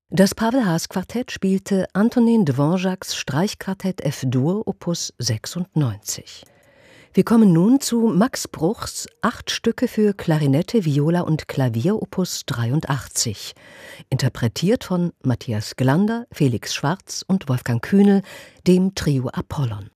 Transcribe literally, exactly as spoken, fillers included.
Das Pavel-Haas-Quartett spielte Antonin Dvořáks Streichquartett F-Dur Opus sechsundneunzig. Wir kommen nun zu Max Bruchs Acht Stücke für Klarinette, Viola und Klavier Opus dreiundachtzig, interpretiert von Matthias Glander, Felix Schwarz und Wolfgang Kühnel, dem Trio Apollon.